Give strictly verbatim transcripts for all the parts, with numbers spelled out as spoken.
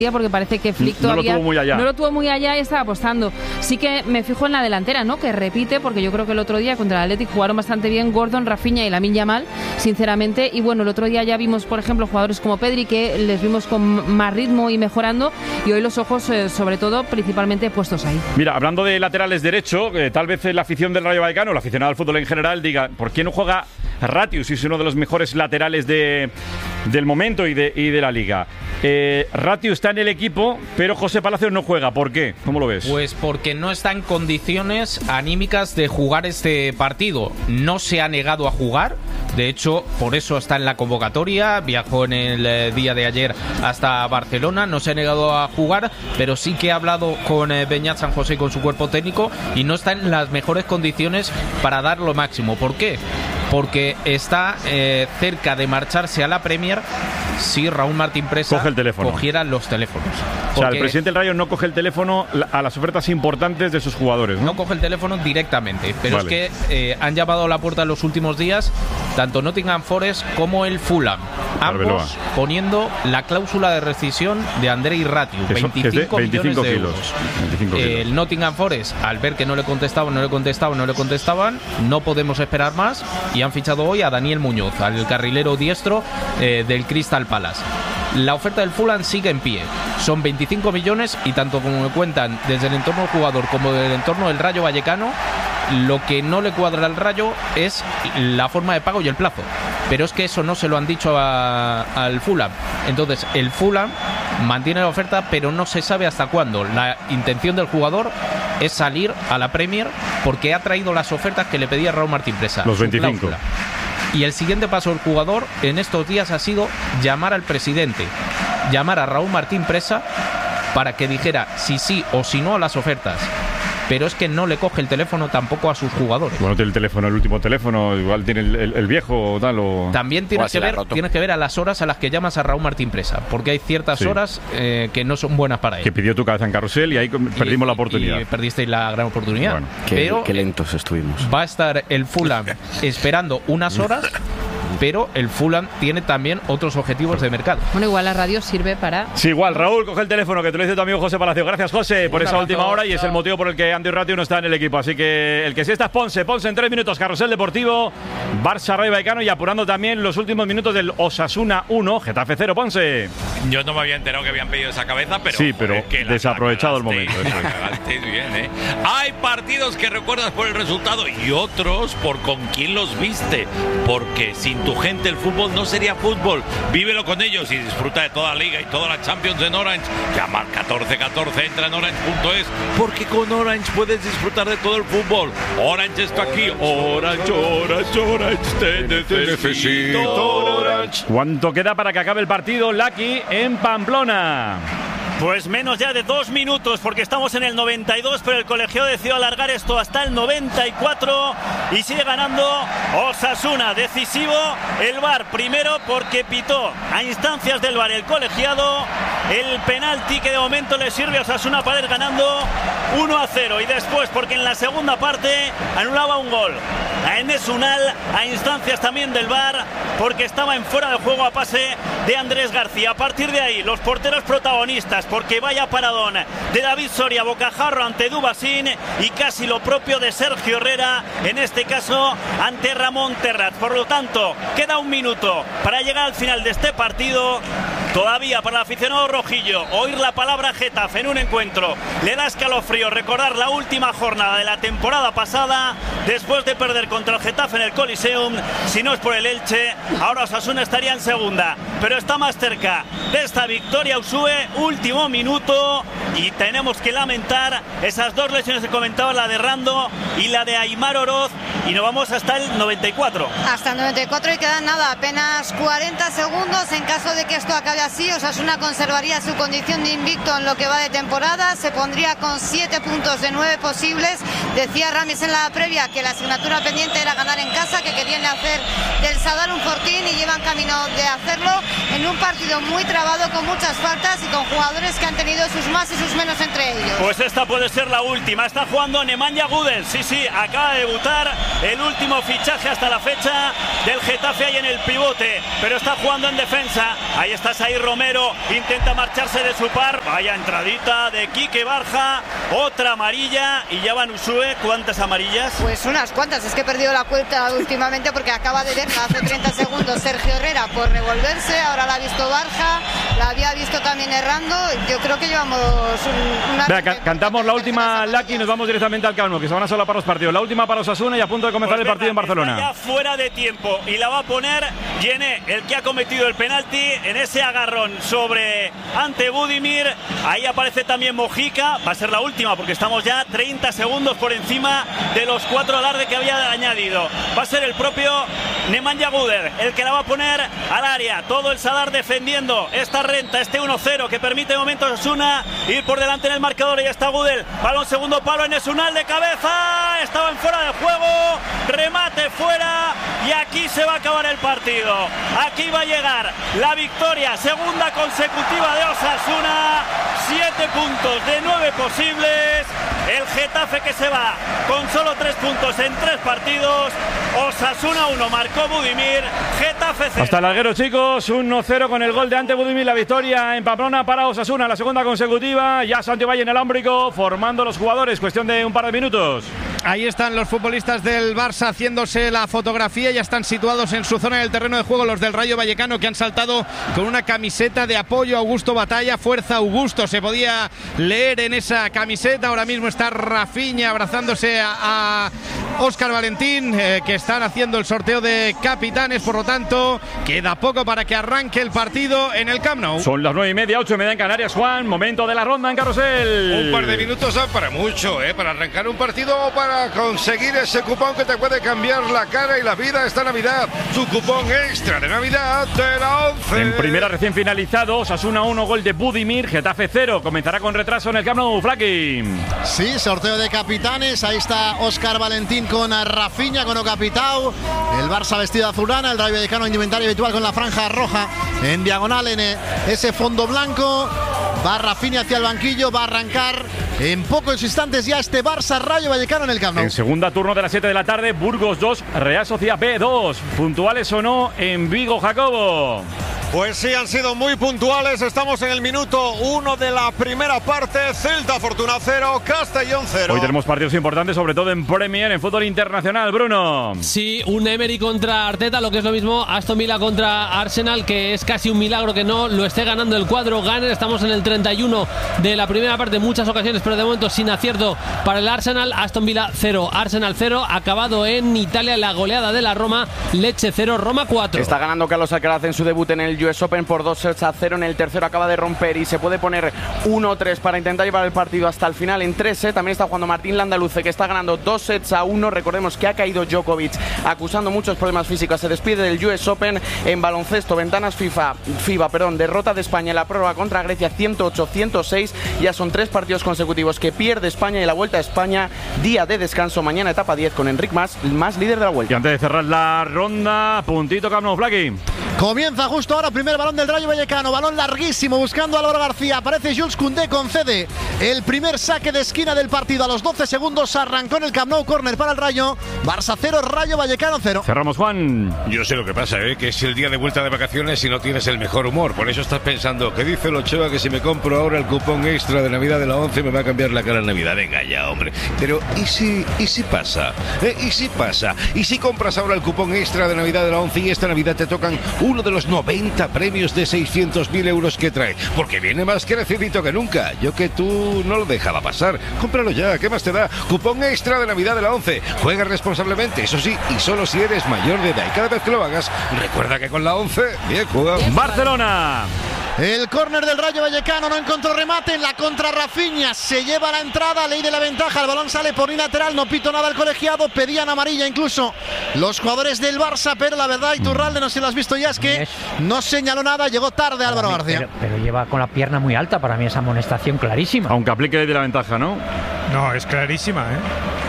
porque parece que Flick todavía no lo tuvo muy allá. no lo tuvo muy allá y estaba apostando. Sí que me fijo en la delantera, ¿no? Que repite, porque yo creo que el otro día contra el Athletic jugaron bastante bien Gordon, Rafinha y Lamine Yamal, sinceramente. Y bueno, el otro día ya vimos, por ejemplo, jugadores como Pedri, que les vimos con más ritmo y mejorando, y hoy los ojos, eh, sobre todo, principalmente puestos ahí. Mira, hablando de laterales derecho, eh, tal vez la afición del Rayo Vallecano, la aficionada al fútbol en general, diga, ¿por qué no juega Ratius? Si es uno de los mejores laterales de, del momento y de, y de la liga. Eh, Ratius está en el equipo, pero José Palacios no juega. ¿Por qué? ¿Cómo lo ves? Pues porque no está en condiciones anímicas de jugar este partido. No se ha negado a jugar. De hecho, por eso está en la convocatoria. Viajó en el eh, día de ayer hasta Barcelona. No se ha negado a jugar, pero sí que ha hablado con eh, Beñat San José y con su cuerpo técnico, y no está en las mejores condiciones para dar lo máximo. ¿Por qué? Porque está eh, cerca de marcharse a la Premier si Raúl Martín Presa coge el teléfono. cogiera los teléfonos. O sea, el presidente del Rayo no coge el teléfono a las ofertas importantes de sus jugadores, ¿no? No coge el teléfono directamente, pero vale. es que eh, han llamado a la puerta en los últimos días tanto Nottingham Forest como el Fulham, ambos Arbeloa. poniendo la cláusula de rescisión de Andrei Ratius, veinticinco, veinticinco millones de kilos. euros. veinticinco kilos. El Nottingham Forest, al ver que no le contestaban, no le contestaban, no le contestaban, no podemos esperar más, y han fichado hoy a Daniel Muñoz, al carrilero diestro eh, del Crystal Palace. La oferta del Fulham sigue en pie. Son veinticinco millones, y tanto como me cuentan desde el entorno del jugador como del entorno del Rayo Vallecano, lo que no le cuadra al Rayo es la forma de pago y el plazo. Pero es que eso no se lo han dicho a, al Fulham. Entonces el Fulham mantiene la oferta, pero no se sabe hasta cuándo. La intención del jugador es salir a la Premier porque ha traído las ofertas que le pedía Raúl Martín Presa. Los veinticinco. Cláusula. Y el siguiente paso del jugador en estos días ha sido llamar al presidente, llamar a Raúl Martín Presa para que dijera si sí o si no a las ofertas. Pero es que no le coge el teléfono tampoco a sus jugadores. Bueno, tiene el teléfono, el último teléfono, igual tiene el, el, el viejo o tal. O... También tienes que, ver, tienes que ver a las horas a las que llamas a Raúl Martín Presa, porque hay ciertas sí. horas eh, que no son buenas para él. Que pidió tu cabeza en carrusel y ahí perdimos y, la oportunidad. Y perdisteis la gran oportunidad. Bueno, qué, pero qué lentos estuvimos. Va a estar el Fulham esperando unas horas, pero el Fulham tiene también otros objetivos de mercado. Bueno, igual la radio sirve para... Sí, igual. Raúl, coge el teléfono, que te lo dice tu amigo José Palacio. Gracias, José, por Un esa abrazo. última hora, y Chao. es el motivo por el que Andy Ratio no está en el equipo. Así que el que sí está es Ponce. Ponce en tres minutos, Carrusel Deportivo, Barça Rayo Vallecano, y apurando también los últimos minutos del Osasuna uno, Getafe cero. Ponce. Yo no me había enterado que habían pedido esa cabeza, pero... Sí, pero joder, que la- desaprovechado el la momento. cagasteis, Eso la es. cagasteis bien, ¿eh? Hay partidos que recuerdas por el resultado y otros por con quién los viste, porque sin tu gente el fútbol no sería fútbol. Vívelo con ellos y disfruta de toda la Liga y toda la Champions en Orange. Llama al catorce catorce, entra en orange punto es, porque con Orange puedes disfrutar de todo el fútbol. Orange está aquí. Orange, Orange, Orange, te necesito. Orange. ¿Cuánto queda para que acabe el partido, Lucky, en Pamplona? Pues menos ya de dos minutos, porque estamos en el noventa y dos, pero el colegiado decidió alargar esto hasta el noventa y cuatro y sigue ganando Osasuna. Decisivo el V A R, primero porque pitó a instancias del V A R el colegiado el penalti que de momento le sirve a Osasuna para ir ganando uno a cero, y después porque en la segunda parte anulaba un gol a Enes Unal a instancias también del V A R, porque estaba en fuera de juego a pase de Andrés García. A partir de ahí los porteros protagonistas, porque vaya paradón de David Soria, bocajarro ante Dubasín, y casi lo propio de Sergio Herrera, en este caso ante Ramón Terrat. Por lo tanto, queda un minuto para llegar al final de este partido. Todavía para el aficionado rojillo oír la palabra Getafe en un encuentro le da escalofrío recordar la última jornada de la temporada pasada, después de perder contra el Getafe en el Coliseum. Si no es por el Elche, ahora Osasuna estaría en segunda, pero está más cerca de esta victoria Usue. Último minuto y tenemos que lamentar esas dos lesiones que comentaba, la de Rando y la de Aimar Oroz, y nos vamos hasta el noventa y cuatro. Hasta el noventa y cuatro y quedan nada, apenas cuarenta segundos. En caso de que esto acabe así, Osasuna conservaría su condición de invicto en lo que va de temporada, se pondría con siete puntos de nueve posibles. Decía Ramis en la previa que la asignatura pendiente era ganar en casa, que querían hacer del Sadar un fortín, y llevan camino de hacerlo en un partido muy trabado, con muchas faltas y con jugadores que han tenido sus más y sus menos entre ellos. Pues esta puede ser la última. Está jugando Nemanja Gudel. Sí, sí, acaba de debutar el último fichaje hasta la fecha del Getafe ahí en el pivote, pero está jugando en defensa. Ahí está Saír Romero, intenta marcharse de su par. Vaya entradita de Quique Barja, otra amarilla y ya van Usue. ¿Cuántas amarillas? Pues unas cuantas, es que he perdido la cuenta últimamente porque acaba de ver hace treinta segundos Sergio Herrera por revolverse, ahora la ha visto Barja, la había visto también errando. Yo creo que llevamos una... Vea, ca cantamos la última, Lucky, y nos vamos directamente al Camp Nou, que se van a sola para los partidos. La última para Osasuna y a punto de comenzar pues el partido venga, en Barcelona. Ya fuera de tiempo y la va a poner Yené, el que ha cometido el penalti en ese agarrón sobre ante Budimir. Ahí aparece también Mojica, va a ser la última porque estamos ya treinta segundos por encima de los cuatro alarde que había añadido. Va a ser el propio Nemanja Guder el que la va a poner al área. Todo el Sadar defendiendo esta renta, este uno cero que permite de momento a Osasuna ir por delante en el marcador. Y ya está Guder, balón segundo palo en Esunal de cabeza, estaba en fuera de juego, remate fuera y aquí se va a acabar el partido. Aquí va a llegar la victoria, segunda consecutiva de Osasuna, siete puntos de nueve posibles. El Getafe que se va con solo tres puntos en tres partidos. Osasuna uno, marcó Budimir, Getafe cero. Hasta el larguero, chicos, uno cero con el gol de ante Budimir, la victoria en Pamplona para Osasuna, la segunda consecutiva. Ya Santibáñez en el ámbrico, formando los jugadores, cuestión de un par de minutos. Ahí están los futbolistas del Barça haciéndose la fotografía, ya están situados en su zona del terreno de juego los del Rayo Vallecano, que han saltado con una camiseta de apoyo a Augusto Batalla, fuerza Augusto, se podía leer en esa camiseta. Ahora mismo está Rafinha abrazándose a, a Óscar Valentín, eh, que están haciendo el sorteo de capitanes, por lo tanto queda poco para que arranque el partido en el Camp Nou. Son las nueve y media, ocho y media en Canarias, Juan, momento de la ronda en Carrusel. Un par de minutos son para mucho, ¿eh? Para arrancar un partido o para conseguir ese cupón que te puede cambiar la cara y la vida esta Navidad. Tu cupón extra de Navidad de la once. En primera recién finalizado, Osasuna uno, gol de Budimir, Getafe cero. Comenzará con retraso en el Camp Nou, Flaky. Sí, sorteo de capitanes. Ahí está Óscar Valentín con Rafinha, con Ocapitao. El Barça vestido de azulgrana, el Rayo Vallecano indumentario habitual con la franja roja en diagonal en ese fondo blanco. Va Rafinha hacia el banquillo, va a arrancar en pocos instantes ya este Barça Rayo Vallecano en el Camp Nou. En segunda, turno de las siete de la tarde, Burgos dos, Real Sociedad B dos. ¿Puntuales o no en Vigo, Jacobo? Pues sí, han sido muy puntuales. Estamos en el minuto uno de la primera parte. Celta Fortuna cero, Castellón cero. Hoy tenemos partidos importantes, sobre todo en Premier, en fútbol internacional. Bruno. Sí, un Emery contra Arteta, lo que es lo mismo Aston Villa contra Arsenal, que es casi un milagro que no lo esté ganando el cuadro Gunner. Estamos en el treinta y uno de la primera parte, muchas ocasiones, pero de momento sin acierto para el Arsenal. Aston Villa cero, Arsenal cero. Acabado en Italia la goleada de la Roma, Lecce cero, Roma cuatro. Está ganando Carlos Alcaraz en su debut en el U S Open por dos sets a cero. En el tercero acaba de romper y se puede poner uno tres para intentar llevar el partido hasta el final en tres sets. También está jugando Martín Landaluce, que está ganando dos sets a uno. Recordemos que ha caído Djokovic acusando muchos problemas físicos. Se despide del U S Open. En baloncesto, ventanas FIFA, FIBA, perdón, derrota de España en la prórroga contra Grecia ciento ocho a ciento seis. Ya son tres partidos consecutivos que pierde España y la Vuelta a España, día de descanso. Mañana etapa diez con Enric Mas, más líder de la Vuelta. Y antes de cerrar la ronda, puntito Camp Nou, Flaky. Comienza justo ahora, primer balón del Rayo Vallecano, balón larguísimo buscando a Álvaro García, aparece Jules Koundé, concede el primer saque de esquina del partido. A los doce segundos arrancó en el Camp Nou, córner para el Rayo. Barça cero, Rayo Vallecano cero. Cerramos, Juan. Yo sé lo que pasa, ¿eh? Que es el día de vuelta de vacaciones y no tienes el mejor humor. Por eso estás pensando, ¿qué dice el Ochoa? Que si me compro ahora el cupón extra de Navidad de la once me va a cambiar la cara en Navidad. Venga ya, hombre. Pero ¿y si, y si pasa? ¿Eh? ¿Y si pasa? ¿Y si compras ahora el cupón extra de Navidad de la once y esta Navidad te tocan uno de los noventa premios de seiscientos mil euros que trae? Porque viene más crecidito que nunca. Yo que tú no lo dejaba pasar. Cómpralo ya, ¿qué más te da? Cupón extra de Navidad de la once. Juega responsablemente, eso sí, y solo si eres mayor de edad. Y cada vez que lo hagas, recuerda que con la once, bien jugado. Barcelona. El córner del Rayo Vallecano no encontró remate, en la contra Rafinha se lleva la entrada, ley de la ventaja, el balón sale por lateral, no pito nada el colegiado, pedían amarilla incluso los jugadores del Barça, pero la verdad, Iturralde, no sé si lo has visto ya, es que no señaló nada, llegó tarde Álvaro García. Pero, pero lleva con la pierna muy alta, para mí esa amonestación clarísima. Aunque aplique ley de la ventaja, ¿no? No, es clarísima, ¿eh?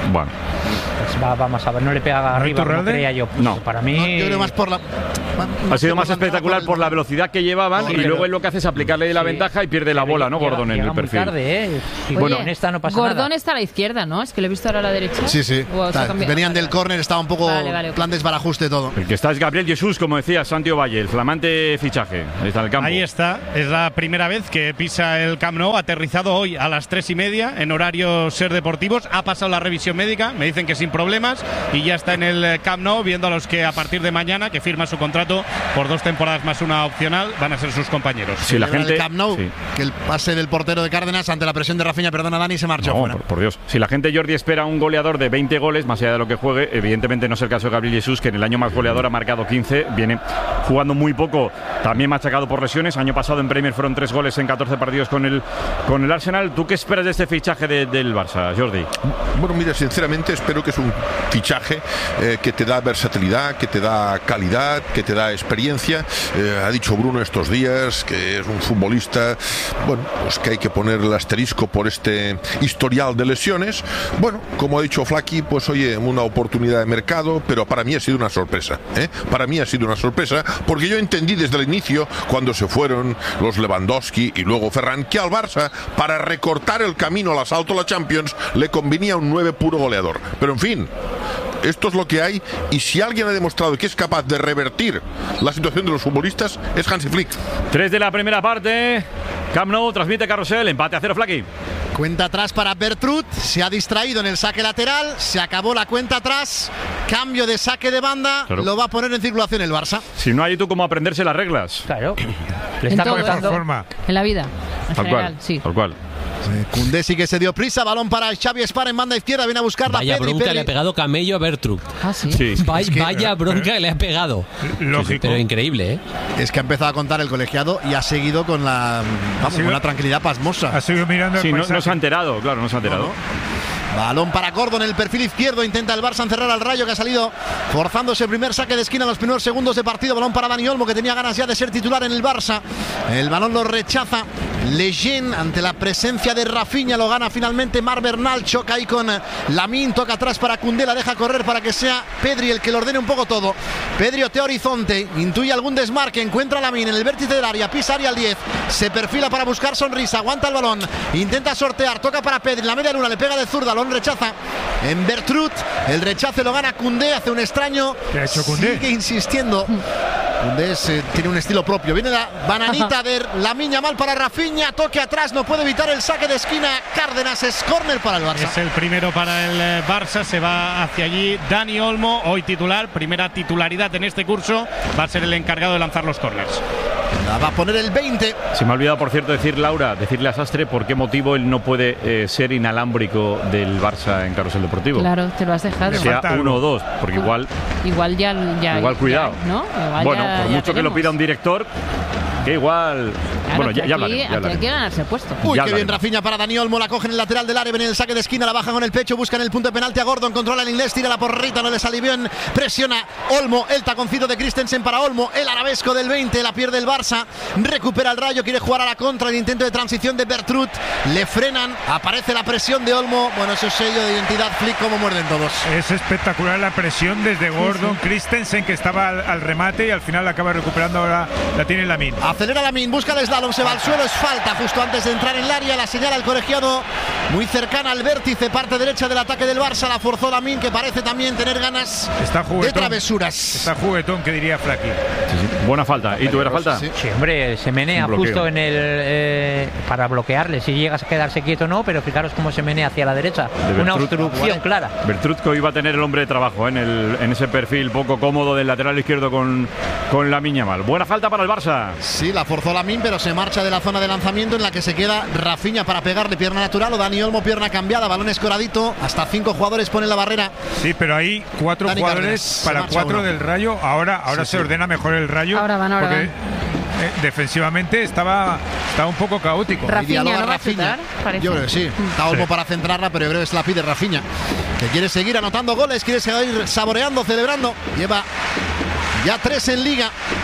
Bueno. Pues va, vamos a ver, no le pega ¿No arriba como Iturralde? creía yo. No. Para mí... No, yo creo más por la... Ha sido más espectacular por la velocidad que llevaban Sí, y pero- luego él lo que hace es aplicarle la sí. ventaja y pierde la bola, ¿no? Llega- Gordon en llega el muy perfil. tarde, ¿eh? Y Oye, en esta no pasa Gordon nada. está a la izquierda, ¿no? Es que lo he visto ahora a la derecha. Sí, sí. O se ha Tal, cambiado. venían del córner, estaba un poco Vale, vale, ok. plan desbarajuste todo. El que está es Gabriel Jesús, como decía Santiago Valle, el flamante fichaje. Está en el campo. Ahí está, es la primera vez que pisa el Camp Nou, aterrizado hoy a las tres y media en horario Ser Deportivos, ha pasado la revisión médica, me dicen que sin problemas y ya está en el Camp Nou viendo a los que a partir de mañana, que firma su contrato por dos temporadas más una opcional, van a ser sus compañeros. Si la Celebra gente- el Camp Nou, sí. que el pase del portero de Cárdenas ante la presión de Rafinha, perdona Dani, se marchó No, fuera. por, por Dios. Si la gente, Jordi, espera un goleador de veinte goles, más allá de lo que juegue, evidentemente no es el caso de Gabriel Jesús, que en el año más goleador ha marcado quince, viene jugando muy poco, también machacado por lesiones. Año pasado en Premier fueron tres goles en catorce partidos con el, con el Arsenal. ¿Tú qué esperas de este fichaje de- del Barça, Jordi? Bueno, mira, sinceramente espero que es un fichaje eh, que te da versatilidad, que te da calidad, que te da experiencia. Eh, ha dicho Bruno estos días que es un futbolista, bueno, pues que hay que poner el asterisco por este historial de lesiones. Bueno, como ha dicho Flaky, pues oye, una oportunidad de mercado, pero para mí ha sido una sorpresa, ¿eh? Para mí ha sido una sorpresa, porque yo entendí desde el inicio, cuando se fueron los Lewandowski y luego Ferran, que al Barça, para recortar el camino al asalto a la Champions, le convenía un nueve puro goleador. Pero en fin, esto es lo que hay, y si alguien ha demostrado que es capaz de revertir la situación de los futbolistas, es Hansi Flick. Tres de la primera parte. Camp Nou transmite Carrusel, empate a cero, Flaky. Cuenta atrás para Bertrud, se ha distraído en el saque lateral, se acabó la cuenta atrás, cambio de saque de banda, Claro. lo va a poner en circulación el Barça. Si no hay tú cómo aprenderse las reglas. Claro. Le En está todo, cortando. ¿eh? En la vida, en Tal general, cual, sí. tal cual. Koundé sí que se dio prisa, balón para Xavi Espar en banda izquierda, viene a buscarla Vaya Pedri, bronca Pedri. le ha pegado Camello a Bertrud. Ah, sí. Sí. Vaya, Es que- vaya bronca que le ha pegado. Lógico. Sí, sí, pero increíble, ¿eh? Es que ha empezado a contar el colegiado y ha seguido con la vamos, sido- con una tranquilidad pasmosa. Ha seguido mirando el Sí, no, paisaje. no se ha enterado, claro, no se ha enterado. Balón para Gordon en el perfil izquierdo, intenta el Barça encerrar al Rayo, que ha salido forzando ese primer saque de esquina en los primeros segundos de partido. Balón para Dani Olmo, que tenía ganas ya de ser titular en el Barça. El balón lo rechaza Lejeune ante la presencia de Rafinha, lo gana finalmente Mar Bernal, choca ahí con Lamine, toca atrás para Koundé, la deja correr para que sea Pedri el que lo ordene un poco todo. Pedri otea horizonte, intuye algún desmarque, encuentra a Lamine en el vértice del área, pisa área al diez, se perfila para buscar sonrisa, aguanta el balón, intenta sortear, toca para Pedri, la media luna le pega de zurda, balón rechaza en Bertrud, el rechace lo gana Koundé, hace un extraño, ¿Qué ha hecho Koundé? sigue insistiendo. Koundé eh, tiene un estilo propio, viene la bananita de Lamine Yamal para Rafinha, toque atrás, no puede evitar el saque de esquina, Cárdenas, es córner para el Barça. Es el primero para el eh, Barça, se va hacia allí Dani Olmo, hoy titular, primera titularidad en este curso, va a ser el encargado de lanzar los corners. La va a poner el veinte. Se me ha olvidado, por cierto, decir, Laura, decirle a Sastre por qué motivo él no puede eh, ser inalámbrico del Barça en Carrusel Deportivo. Claro, te lo has dejado. Sea uno o dos, porque igual, Igual ya, ya igual cuidado. ya, ¿no? Igual bueno, ya- por ya mucho que lo tenemos. pida un director, que igual. Claro, bueno, ya, que ya aquí, hablaremos, ya aquí hay que hablaremos. ganarse el puesto. Uy, Ya qué bien hablaremos. Rafinha para Dani Olmo, la coge en el lateral del área, viene el saque de esquina, la baja con el pecho, busca en el punto de penalti a Gordon, controla el inglés, tira la porrita, no le sale bien, presiona Olmo, el taconcito de Christensen para Olmo, el arabesco del veinte, la pierde el Barça, recupera el Rayo, quiere jugar a la contra, el intento de transición de Bertrud, le frenan, aparece la presión de Olmo, bueno, eso es sello de identidad, Flick, como muerden todos. Es espectacular la presión desde Gordon, Christensen, que estaba al, al remate y al final la acaba recuperando, ahora la tiene Lamine. Acelera Lamine, busca el slalom, se va al suelo, es falta justo antes de entrar en el área, la señala el colegiado muy cercana al vértice, parte derecha del ataque del Barça, la forzó Lamine, que parece también tener ganas Está de juguetón. travesuras. Está juguetón, que diría Flaky. Buena falta. ¿Y tú era falta? Sí, hombre, se menea Un bloqueo. justo en el eh, para bloquearle. Si llegas a quedarse quieto no, pero fijaros cómo se menea hacia la derecha. De Una Bertrud. obstrucción clara. Bertrud, que hoy va a tener el hombre de trabajo, ¿eh? en, el, en ese perfil poco cómodo del lateral izquierdo con, con Lamine Yamal. Buena falta para el Barça. Sí, la forzó Lamine, pero se marcha de la zona de lanzamiento en la que se queda Rafinha para pegarle pierna natural o Dani Olmo pierna cambiada, balón escoradito, hasta cinco jugadores ponen la barrera. Sí, pero hay cuatro Dani jugadores Cárdenas, se para marcha cuatro uno. del Rayo. Ahora, ahora Sí, se sí. ordena mejor el Rayo. Ahora van, ahora porque, van. eh, defensivamente estaba, estaba un poco caótico. Rafinha, Y dialoga ¿no va a Rafinha. chutar? Parece. Yo creo que sí. Está Olmo Sí. para centrarla, pero yo creo que es la pide Rafinha, que quiere seguir anotando goles, quiere seguir saboreando, celebrando. Lleva ya tres en Liga.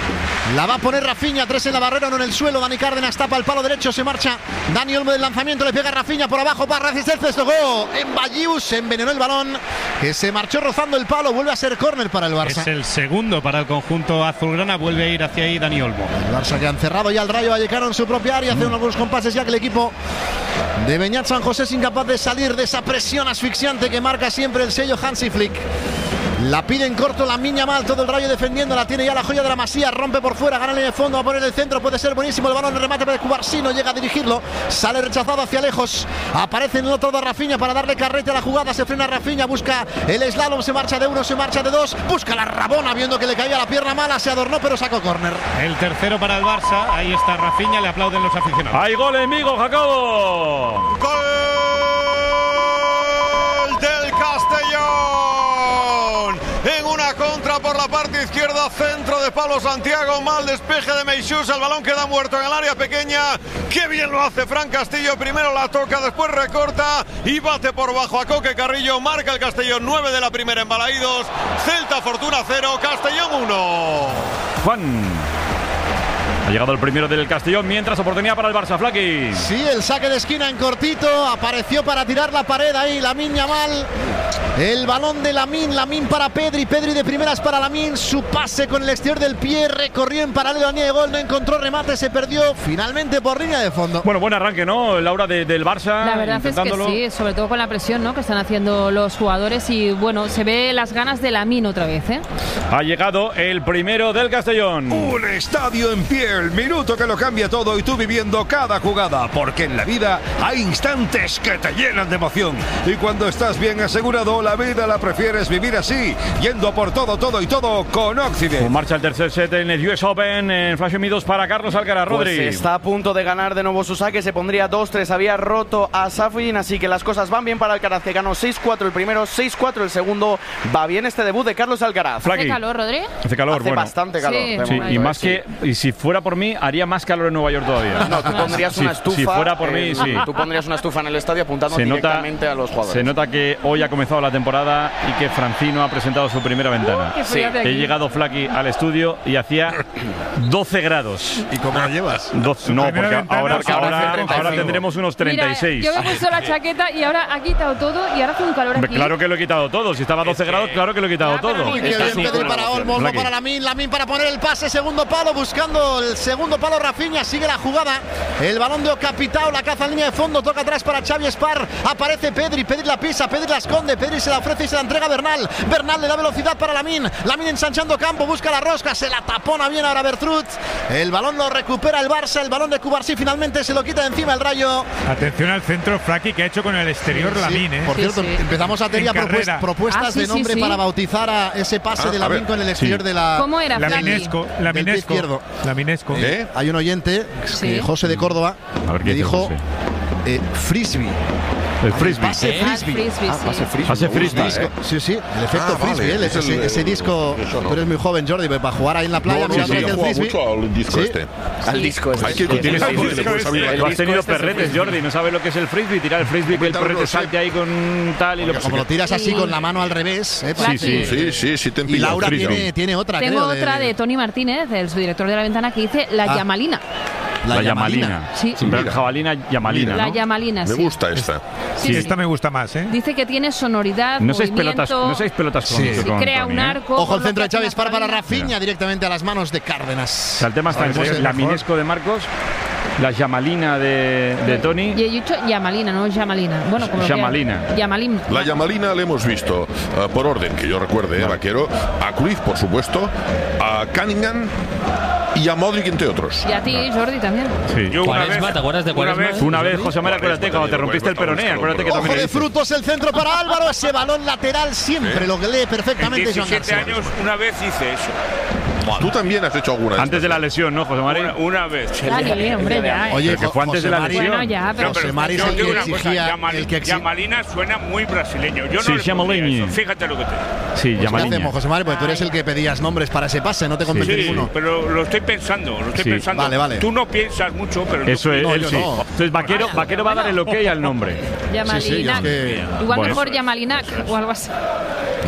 La va a poner Rafinha, tres en la barrera, uno en el suelo. Dani Cárdenas tapa el palo derecho, se marcha Dani Olmo del lanzamiento, le pega a Rafinha por abajo para resistencia, tocó en Bayou, se envenenó el balón, que se marchó rozando el palo, vuelve a ser córner para el Barça. Es el segundo para el conjunto azulgrana, vuelve a ir hacia ahí Dani Olmo. El Barça que han cerrado ya el Rayo Vallecano en su propia área, hace mm. algunos compases ya que el equipo de Beñat San José es incapaz de salir de esa presión asfixiante que marca siempre el sello Hansi Flick. La pide en corto Lamine Yamal, todo el Rayo defendiendo, la tiene ya la joya de la Masía, rompe por fuera, gana en el fondo, va a poner el centro, puede ser buenísimo el balón, el remate para Cubarsí, no llega a dirigirlo, sale rechazado hacia lejos, aparece en el otro de Rafinha para darle carrete a la jugada, se frena Rafinha, busca el slalom, se marcha de uno, se marcha de dos, busca la Rabona viendo que le caía la pierna mala, se adornó pero sacó córner. El tercero para el Barça, ahí está Rafinha, le aplauden los aficionados. ¡Hay gol, amigo Jacobo! ¡Gol del Castellón! En una contra por la parte izquierda, centro de Pablo Santiago, mal despeje de Meixús, el balón queda muerto en el área pequeña, qué bien lo hace Fran Castillo, primero la toca, después recorta y bate por bajo a Coque Carrillo, marca el Castellón, nueve de la primera en Balaídos, Celta Fortuna cero, Castellón uno. Juan. Ha llegado el primero del Castellón, mientras oportunidad para el Barça, Flaki. Sí, el saque de esquina en cortito, apareció para tirar la pared ahí, Lamine Yamal. El balón de Lamine, Lamine para Pedri, Pedri de primeras para Lamine, su pase con el exterior del pie, recorrió en paralelo a línea de gol, no encontró remate, se perdió finalmente por línea de fondo. Bueno, buen arranque, ¿no, Laura, de, del Barça? La verdad es que sí, sobre todo con la presión, ¿no?, que están haciendo los jugadores y bueno, se ve las ganas de Lamine otra vez, ¿eh? Ha llegado el primero del Castellón. Un estadio en pie, el minuto que lo cambia todo y tú viviendo cada jugada, porque en la vida hay instantes que te llenan de emoción y cuando estás bien asegurado, la vida la prefieres vivir así, yendo por todo, todo y todo con Occident. Marcha el tercer set en el U S Open en Flash M dos para Carlos Alcaraz. Rodri. Pues está a punto de ganar de nuevo su saque, se pondría dos tres, había roto a Safin, así que las cosas van bien para Alcaraz, que ganó seis cuatro el primero, seis cuatro el segundo. Va bien este debut de Carlos Alcaraz. ¿Hace calor, Rodri? Hace calor, Hace bueno. bastante calor. Sí, sí, y más que, y si fuera por mí, haría más calor en Nueva York todavía. No, tú pondrías una estufa. Si, si fuera por mí, eh, sí. Tú pondrías una estufa en el estadio apuntando se directamente nota, a los jugadores. Se nota que hoy ha comenzado la temporada y que Francino ha presentado su primera ventana. Uh, sí. He llegado, Flaki, al estudio y hacía doce grados. ¿Y cómo lo llevas? doce, no, porque ventana, ahora, porque ahora, ahora ahora tendremos unos treinta y seis. Mira, yo me he puesto la chaqueta y ahora ha quitado todo y ahora hace un calor aquí. Claro que lo he quitado todo. Si estaba a doce grados, claro que lo he quitado Ya, todo. Uy, qué bien, Pedri para Olmo, Olmo Flaki. para Lamine, Lamine para poner el pase, segundo palo, buscando el segundo palo Rafinha, sigue la jugada, el balón de Ocapitao, la caza en línea de fondo, toca atrás para Xavi Espar, aparece Pedri, Pedri la pisa, Pedri la esconde, Pedri se la ofrece y se la entrega a Bernal, Bernal le da velocidad para Lamine, Lamine ensanchando campo, busca la rosca, se la tapona bien ahora Bertrut, el balón lo recupera el Barça, el balón de Cubarsí finalmente se lo quita de encima el Rayo. Atención al centro, Flaki, que ha hecho con el exterior Sí, Lamine, ¿eh? Por Sí, cierto, sí. empezamos a tener ya propuestas, propuestas Ah, sí, de sí, nombre sí. para bautizar a ese pase Ah, de a Lamine ver. con el exterior Sí. de la... ¿Cómo era, Flaki? Laminesco, del pie Laminesco, izquierdo. Laminesco. ¿Eh? Hay un oyente, Sí. eh, José de Córdoba, A ver qué que dice dijo José. eh, frisbee. El frisbee. Pase Ah, frisbee. frisbee, Ah, sí. pase frisbee. Pase me gusta, frisbee. ¿eh? Sí, sí, el efecto Ah, vale, frisbee, el- es el- ese, ese el- disco. eso no. Tú eres muy joven, Jordi, para jugar ahí en la playa No, mirando sí, aquel sí, he jugado frisbee. mucho al disco Sí. este. Al disco este. Hay que Sí, sí, tienes sí, algo sí, que le sí, puedes sí, abrir. el Tú has disco tenido este es el perretes, frisbee. Jordi, no sabes lo que es el frisbee, tirar el frisbee, que el Cuéntame, perrete no sé. salte ahí con tal y lo Como lo tiras así con la mano al revés. eh, Sí, sí. Sí, sí, sí, te Y empillas. Laura Frisbee. tiene, tiene otra, Tengo creo, otra de Tony Martínez, el subdirector de la ventana, que dice la Ah. yamalina. La yamalina. Sí. Siempre Mira. jabalina, yamalina, La ¿no? yamalina, Me sí. gusta esta. Sí, sí. Esta me gusta más, ¿eh? Dice que tiene sonoridad, No seis movimiento, pelotas, no seis pelotas con, Sí. sí, con crea Tony, un ¿eh? arco. Ojo con el lo centro de que hace Xavi la Espar para jabalina. Rafinha, directamente a las manos de O Cárdenas. sea, el tema está Ahora puede entre ser la mejor. minesco de Marcos, la yamalina de, de Tony. Y he dicho yamalina, no yamalina. Bueno, como lo Yamalina. quieran. Yamalín. La yamalina le hemos visto, eh, por orden, que yo recuerde, eh, Vaquero, a Cruyff, por supuesto, a Cunningham y a Modric, entre otros. Y a ti, Jordi, también. Sí. Yo una Cuaresma, vez- ¿te acuerdas de una Cuaresma? vez- Una vez, José María, acuérdate, cuando te rompiste el peroné, acuérdate que Ojo también le de dices. frutos, el centro para Álvaro, ese balón lateral siempre lo que lee perfectamente Joan diecisiete García. años una vez hice eso. Tú también has hecho alguna de Antes de la lesión, ¿no, José María? Una, una vez. Dale, hombre, ya. Oye, que fue antes de la José Mari- lesión. Bueno, ya, pero... No, pero José Mari es yo el digo que una cosa, exigía, Yamal- el que exi- Yamalina suena muy brasileño. Yo Sí, no le pondría Yamalini. eso. Fíjate lo que te digo. Sí, Pues, ¿qué yamalina. hacemos, José Mari? Porque tú eres el que pedías nombres para ese pase, no te convence Sí, ninguno. pero lo estoy pensando, lo estoy Sí. pensando. Vale, vale. Tú no piensas mucho, pero yo Eso es, pienso. él yo sí. no. Entonces, Vaquero, Vaquero va a dar el ok al nombre. Yamalinac. Sí, sí, yo es que- Igual Bueno. mejor Yamalinac o algo así.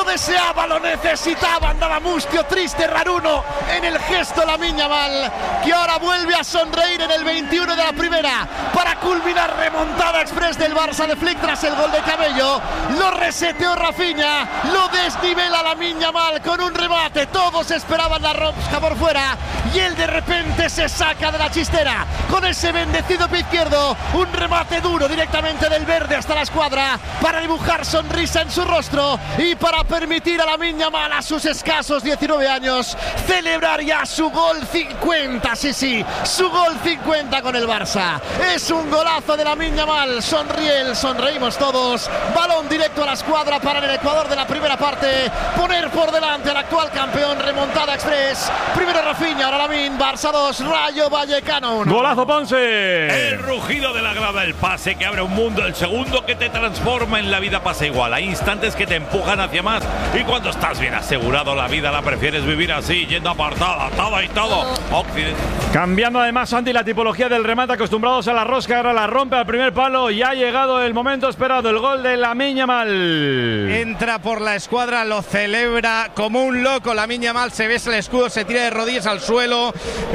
lo deseaba, lo necesitaba, andaba mustio, triste, raruno en el gesto Lamine Yamal, que ahora vuelve a sonreír en el veintiuno de la primera para culminar remontada express del Barça de Flick tras el gol de Cabello. Lo reseteó Rafinha, lo desnivela Lamine Yamal con un remate, todos esperaban la rosca por fuera y él de repente se saca de la chistera con ese bendecido pie izquierdo, un remate duro directamente del verde hasta la escuadra para dibujar sonrisa en su rostro y para permitir a Lamine Yamal a sus escasos diecinueve años celebrar ya su gol cincuenta, sí, sí, su gol cincuenta con el Barça. Es un golazo de Lamine Yamal, sonríe él, sonreímos todos, balón directo a la escuadra para en el Ecuador de la primera parte poner por delante al actual campeón, remontada express, primero Rafinha, ahora Lamine, Barça dos, Rayo Vallecano uno. Golazo Ponce. El rugido de la grada, el pase que abre un mundo, el segundo que te transforma en la vida pasa igual, hay instantes que te empujan hacia más y cuando estás bien asegurado la vida la prefieres vivir así, yendo apartada, todo y todo. Occidente. Cambiando además, Santi, la tipología del remate, acostumbrados a la rosca, ahora la rompe al primer palo y ha llegado el momento esperado, el gol de Lamine Yamal. Entra por la escuadra, lo celebra como un loco. Lamine Yamal se besa el escudo, se tira de rodillas al suelo,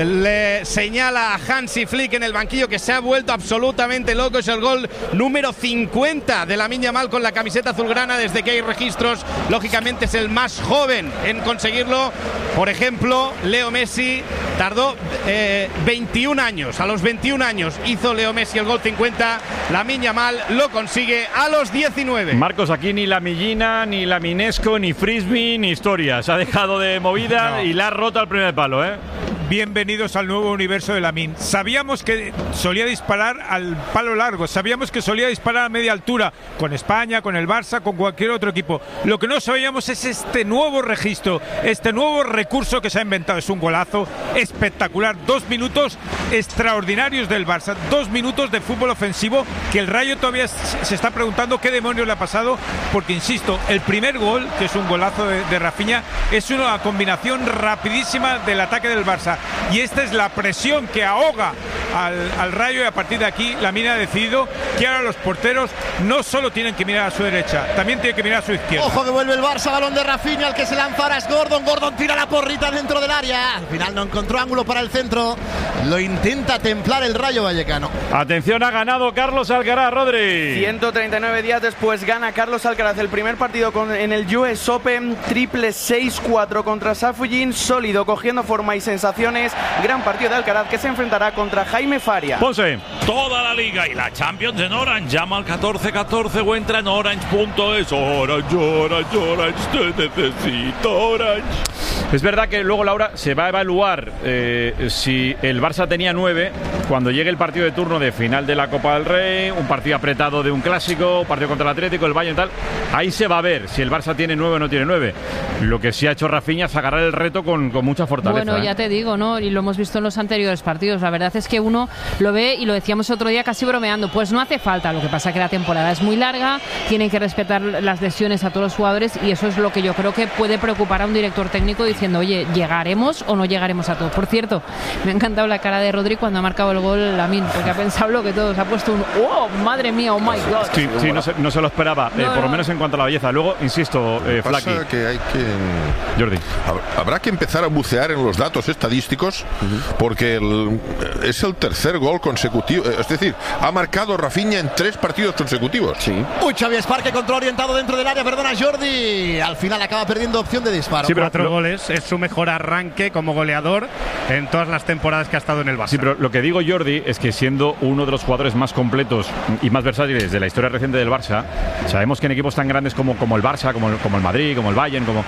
le señala a Hansi Flick en el banquillo que se ha vuelto absolutamente loco. Es el gol número cincuenta de Lamine Yamal con la camiseta azulgrana desde que hay registros. Lógicamente es el más joven en conseguirlo. Por ejemplo, Leo Messi tardó eh, veintiún años. A los veintiún años hizo Leo Messi el gol cincuenta. Lamine Yamal lo consigue a los diecinueve. Marcos, aquí ni la Millina, ni la Minesco, ni Frisbee, ni historia. Se ha dejado de movida no. y la ha roto al primer palo, ¿eh? Bienvenidos al nuevo universo de Lamine. Sabíamos que solía disparar al palo largo, sabíamos que solía disparar a media altura con España, con el Barça, con cualquier otro equipo. Lo que no sabíamos es este nuevo registro, este nuevo recurso que se ha inventado. Es un golazo espectacular, dos minutos extraordinarios del Barça, dos minutos de fútbol ofensivo que el Rayo todavía se está preguntando qué demonios le ha pasado, porque insisto, el primer gol, que es un golazo de, de Rafinha, es una combinación rapidísima del ataque del Barça. Y esta es la presión que ahoga al, al Rayo, y a partir de aquí Lamine ha decidido que ahora los porteros no solo tienen que mirar a su derecha, también tienen que mirar a su izquierda. Ojo que vuelve el Barça, balón de Rafinha, el que se lanza ahora es Gordon, Gordon tira la porrita dentro del área, al final no encontró ángulo para el centro, lo intenta templar el Rayo Vallecano. Atención, ha ganado Carlos Alcaraz, Rodri. ciento treinta y nueve días después gana Carlos Alcaraz el primer partido con, en el U S Open, triple seis cuatro contra Safujin, sólido, cogiendo forma y sensación. Gran partido de Alcaraz que se enfrentará contra Jaime Faria. Ponce. Toda la liga y la Champions en Orange. Llama al catorce catorce o entra en orange punto es. Orange, Orange, Orange, te necesito Orange. Es verdad que luego, Laura, se va a evaluar eh, si el Barça tenía nueve cuando llegue el partido de turno de final de la Copa del Rey, un partido apretado de un clásico, un partido contra el Atlético, el Bayern y tal. Ahí se va a ver si el Barça tiene nueve o no tiene nueve. Lo que sí ha hecho Rafinha es agarrar el reto con, con mucha fortaleza. Bueno, ya ¿eh? te digo, ¿no? Y lo hemos visto en los anteriores partidos. La verdad es que uno lo ve, y lo decíamos otro día casi bromeando, pues no hace falta. Lo que pasa es que la temporada es muy larga, tienen que respetar las lesiones a todos los jugadores, y eso es lo que yo creo que puede preocupar a un director técnico diciendo, oye, ¿llegaremos o no llegaremos a todos? Por cierto, me ha encantado la cara de Rodri cuando ha marcado el gol Lamine, porque ha pensado lo que todos, ha puesto un ¡oh, madre mía, oh my God! Sí, sí, no, se, no se lo esperaba, no, eh, por no. lo menos en cuanto a la belleza. Luego, insisto, eh, pasa Flaky. que hay que... Jordi. Habrá que empezar a bucear en los datos estadísticos, uh-huh. porque el, es el tercer gol consecutivo, es decir, ha marcado Rafinha en tres partidos consecutivos. Sí. Uy, Xavi Esparque, control orientado dentro del área, perdona Jordi, al final acaba perdiendo opción de disparo. Sí, pero cuatro goles, es su mejor arranque como goleador en todas las temporadas que ha estado en el Barça. Sí, pero lo que digo, Jordi, es que siendo uno de los jugadores más completos y más versátiles de la historia reciente del Barça, sabemos que en equipos tan grandes como, como el Barça, como el, como el Madrid, como el Bayern, como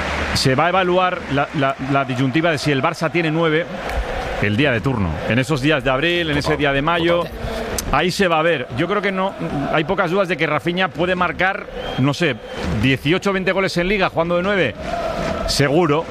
se va a evaluar la, la, la disyuntiva de si el Barça tiene nueve el día de turno, en esos días de abril, en ese día de mayo. Ahí se va a ver. Yo creo que no hay pocas dudas de que Rafinha puede marcar, no sé, dieciocho o veinte goles en Liga jugando de nueve. Seguro.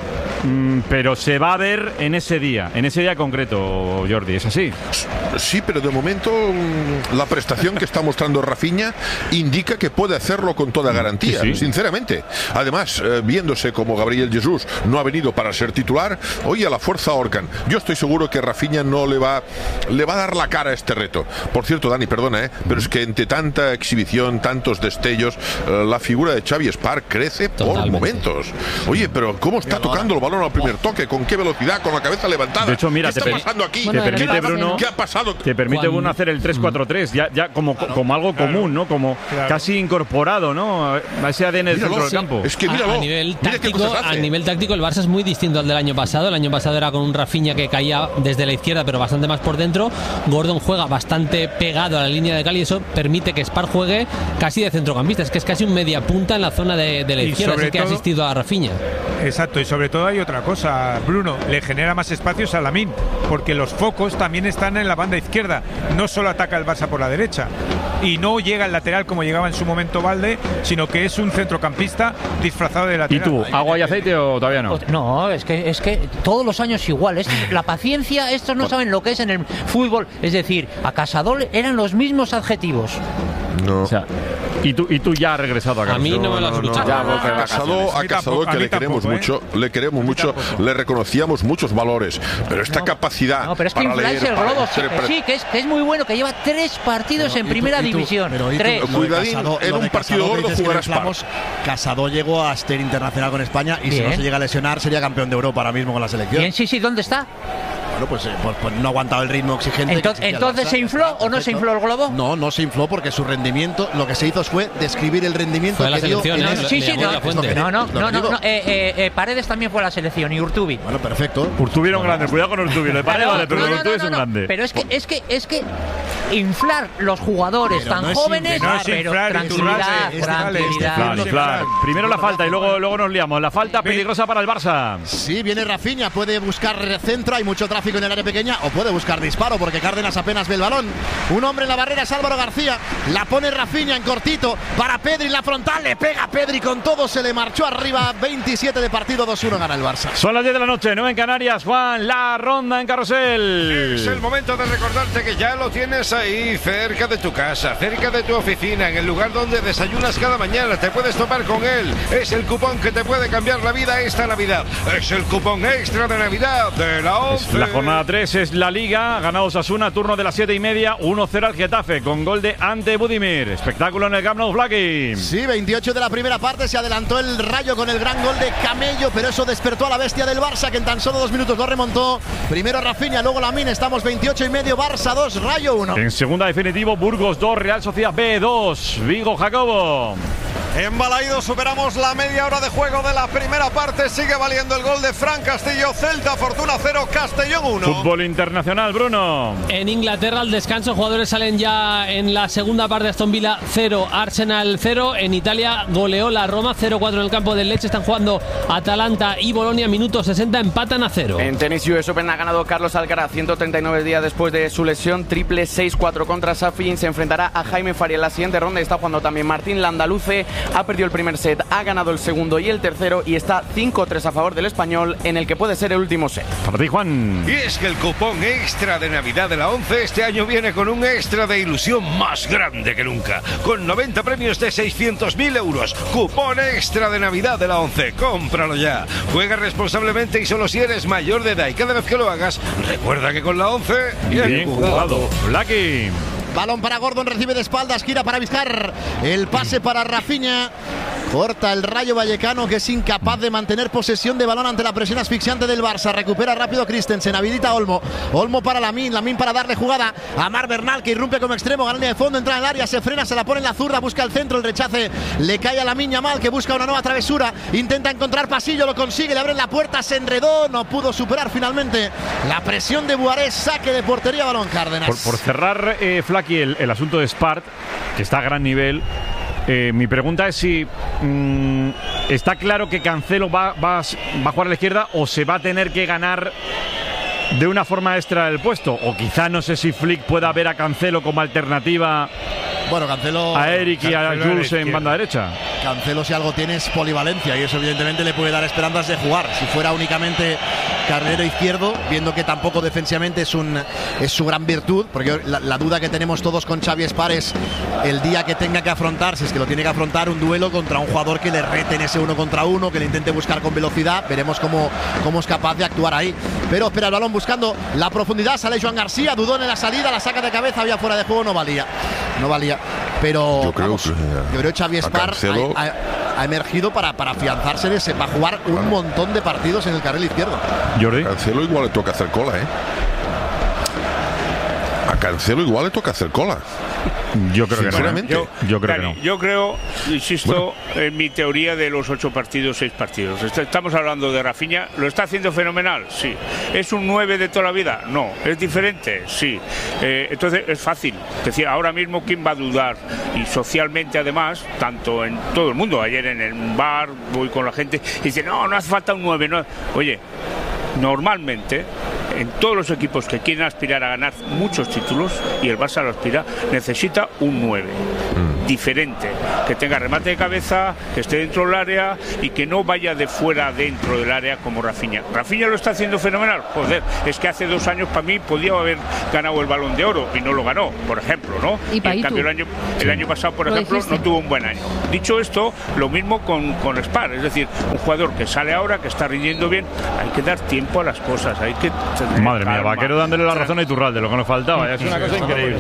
mm, pero se va a ver en ese día, en ese día concreto, Jordi, ¿es así? Sí, pero de momento mm, la prestación que está mostrando Rafinha indica que puede hacerlo con toda garantía, sí, sí. sinceramente. Además, eh, viéndose como Gabriel Jesús no ha venido para ser titular, hoy a la fuerza ahorcan. Yo estoy seguro que Rafinha no le va, le va a dar la cara a este reto. Por cierto, Dani, perdona, ¿eh? pero es que entre tanta exhibición, tantos destellos, eh, la figura de Xavi Spark crece Totalmente. por momentos. Oye, pero ¿cómo está tocando el balón al primer toque? ¿Con qué velocidad? ¿Con la cabeza levantada? De hecho, mira, ¿qué te está pasando aquí? Te permite, Bruno, ¿qué ha pasado? Te permite, Bruno, hacer el tres cuatro tres, ya, ya como, claro, como algo claro, común, ¿no? Como claro. casi incorporado, ¿no? A ese A D N del centro del campo. Es que míralo. A, a nivel táctico, a nivel táctico, el Barça es muy distinto al del año pasado. El año pasado era con un Rafinha que caía desde la izquierda, pero bastante más por dentro. Gordon juega bastante pegado a la línea de cal y eso permite que Spark juegue casi de centrocampista. Es que es casi un media punta en la zona de, de la izquierda, así que ha asistido a Rafinha. Exacto, y sobre todo hay otra cosa, Bruno, le genera más espacios a Lamine, porque los focos también están en la banda izquierda, no solo ataca el Barça por la derecha, y no llega al lateral como llegaba en su momento Valde, sino que es un centrocampista disfrazado de lateral. ¿Y tú, agua y aceite o todavía no? No, es que, es que todos los años igual, es la paciencia, estos no saben lo que es en el fútbol, es decir, a Casadol eran los mismos adjetivos. No. O sea, y tú, y tú ya has regresado a casa. A mí no me lo has escuchado. No, no, no, a Casado, a Casado que le queremos tampoco, mucho, ¿eh? le queremos mucho, le reconocíamos muchos valores, pero esta no, capacidad. No, pero es que infláis el globo, sí, sí que, es, que es muy bueno, que lleva tres partidos pero, en primera tú, división. Tú, pero, tres. Cuidadín, en un partido gordo jugarás Spark. Casado llegó a ser internacional con España y Bien. si no se llega a lesionar sería campeón de Europa ahora mismo con la selección. Bien, sí, sí, ¿dónde está? Bueno, pues, eh, pues, pues no ha aguantado el ritmo exigente. Entonces, ¿entonces se infló o no se infló el globo? No, no se infló porque su rendimiento, lo que se hizo fue describir el rendimiento fue que la selección, dio. ¿no? El... Sí, sí, no, no, no, no, no, no eh, eh, eh, Paredes también fue a la selección y Urtubi. Bueno, perfecto. Urtubi era un grande, cuidado con Urtubi, le Paredes vale, pero no, no, Urtubi no, no, es un no, grande. Pero es que, es que, es que inflar los jugadores pero tan no jóvenes, no pero inflar, tranquilidad, inflar, tranquilidad. Claro, inflar. Primero la falta y luego, luego nos liamos. La falta peligrosa para el Barça. Sí, viene Rafinha, puede buscar centro, hay mucho tráfico en el área pequeña, o puede buscar disparo porque Cárdenas apenas ve el balón. Un hombre en la barrera es Álvaro García, la pone Rafinha en cortito para Pedri en la frontal, le pega Pedri con todo, se le marchó arriba. Veintisiete de partido, dos uno gana el Barça. Son las diez de la noche, nueve en Canarias. Juan, la ronda en Carrusel. Es el momento de recordarte que ya lo tienes ahí, cerca de tu casa, cerca de tu oficina, en el lugar donde desayunas cada mañana. Te puedes topar con él. Es el cupón que te puede cambiar la vida esta Navidad. Es el cupón extra de Navidad de la once. La jornada tres es la Liga. Ha ganado Osasuna, turno de las siete y media, uno cero al Getafe, con gol de Ante Budimir. Espectáculo en el Camp Nou, Blacky. Sí, veintiocho de la primera parte, se adelantó el Rayo con el gran gol de Camello, pero eso despertó a la bestia del Barça, que en tan solo dos minutos lo remontó. Primero Rafinha, luego Lamine, estamos veintiocho y medio, Barça dos, Rayo uno. En segunda definitivo, Burgos dos, Real Sociedad B dos, Vigo, Jacobo. En Balaído superamos la media hora de juego de la primera parte. Sigue valiendo el gol de Fran Castillo. Celta, Fortuna cero, Castellón uno. Fútbol internacional, Bruno. En Inglaterra, al descanso, jugadores salen ya en la segunda parte. Aston Villa cero, Arsenal cero. En Italia goleó la Roma cero cuatro en el campo del Lecce. Están jugando Atalanta y Bolonia. Minuto sesenta, empatan a cero. En tenis U S Open ha ganado Carlos Alcaraz, ciento treinta y nueve días después de su lesión. Triple seis cuatro contra Safin. Se enfrentará a Jaime Faria en la siguiente ronda. Está jugando también Martín Landaluce. Ha perdido el primer set, ha ganado el segundo y el tercero y está cinco tres a favor del español en el que puede ser el último set. Para ti, Juan. Y es que el cupón extra de Navidad de la once este año viene con un extra de ilusión más grande que nunca, con noventa premios de seiscientos mil euros. Cupón extra de Navidad de la once, cómpralo ya. Juega responsablemente y solo si eres mayor de edad, y cada vez que lo hagas, recuerda que con la once bien, bien jugado. Blacky. Balón para Gordon, recibe de espaldas, gira para Vizcar. El pase para Rafinha. Corta el Rayo Vallecano, que es incapaz de mantener posesión de balón ante la presión asfixiante del Barça. Recupera rápido Christensen, habilita a Olmo. Olmo para Lamine, Lamine para darle jugada a Mar Bernal, que irrumpe como extremo, gana línea de fondo, entra en el área, se frena, se la pone en la zurda, busca el centro, el rechace, le cae a Lamine Yamal, que busca una nueva travesura, intenta encontrar pasillo, lo consigue, le abren la puerta, se enredó, no pudo superar finalmente la presión de Buarés, saque de portería, balón Cárdenas. Por, por cerrar, eh, Flaky, el, el asunto de Spart, que está a gran nivel. Eh, mi pregunta es si mmm, está claro que Cancelo va, va, va a jugar a la izquierda o se va a tener que ganar de una forma extra el puesto, o quizá no sé si Flick pueda ver a Cancelo como alternativa bueno, Cancelo, a Eric y Cancelo a Jules en banda derecha. Cancelo, si algo tiene, es polivalencia, y eso evidentemente le puede dar esperanzas de jugar. Si fuera únicamente carrilero izquierdo, viendo que tampoco defensivamente es, un, es su gran virtud, porque la, la duda que tenemos todos con Xavi Espar es el día que tenga que afrontar, si es que lo tiene que afrontar, un duelo contra un jugador que le rete en ese uno contra uno, que le intente buscar con velocidad. Veremos cómo, cómo es capaz de actuar ahí. Pero espera el balón buscando la profundidad, sale Joan García, dudó en la salida, la saca de cabeza, había fuera de juego, no valía. No valía. Pero yo creo, vamos, que, yo creo que Xavi Espar ha, ha, ha emergido para, para afianzarse en ese, va a jugar un claro. montón de partidos en el carril izquierdo. Jordi. A Cancelo igual le toca hacer cola, ¿eh? A Cancelo igual le toca hacer cola. Yo creo que no. Yo, yo creo Dani, que no. Yo creo, insisto, bueno. en mi teoría de los ocho partidos, seis partidos. Estamos hablando de Rafinha. ¿Lo está haciendo fenomenal? Sí. ¿Es un nueve de toda la vida? No. ¿Es diferente? Sí. Eh, entonces es fácil. Es decir, ahora mismo, ¿quién va a dudar? Y socialmente, además, tanto en todo el mundo. Ayer en el bar voy con la gente y dice, no, no hace falta un nueve. No. Oye, normalmente, en todos los equipos que quieren aspirar a ganar muchos títulos, y el Barça lo aspira, necesita un nueve mm. diferente, que tenga remate de cabeza, que esté dentro del área y que no vaya de fuera dentro del área como Rafinha. Rafinha lo está haciendo fenomenal. Joder, es que hace dos años para mí podía haber ganado el Balón de Oro y no lo ganó, por ejemplo, ¿no? Y, y en cambio el año, el año pasado, por lo ejemplo, dijiste. No tuvo un buen año. Dicho esto, lo mismo con, con Spar, es decir, un jugador que sale ahora, que está rindiendo bien, hay que dar tiempo a las cosas, hay que... Madre mía, Vaquero dándole la razón a Iturralde, lo que nos faltaba, es una cosa increíble.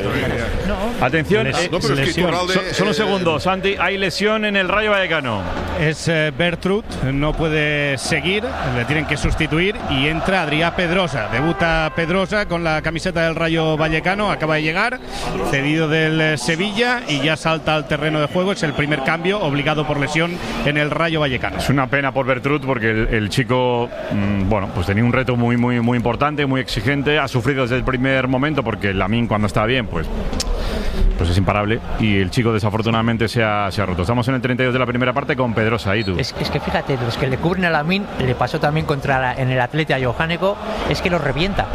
No. Atención, Les, no, pero es que Iturralde, so, solo un segundo, Santi, hay lesión en el Rayo Vallecano. Es eh, Bertrud, no puede seguir, le tienen que sustituir y entra Adrià Pedrosa. Debuta Pedrosa con la camiseta del Rayo Vallecano, acaba de llegar, cedido del eh, Sevilla y ya salta al terreno de juego. Es el primer cambio obligado por lesión en el Rayo Vallecano. Es una pena por Bertrud porque el, el chico, mmm, bueno, pues tenía un reto muy, muy, muy importante, muy exigente, ha sufrido desde el primer momento porque Lamine cuando está bien, pues pues es imparable y el chico desafortunadamente se ha, se ha roto. Estamos en el treinta y dos de la primera parte con Pedrosa, ahí tú. Es, es que fíjate, los que le cubren a Lamine, le pasó también contra la, en el Atleti a Johaneko, es que los revienta.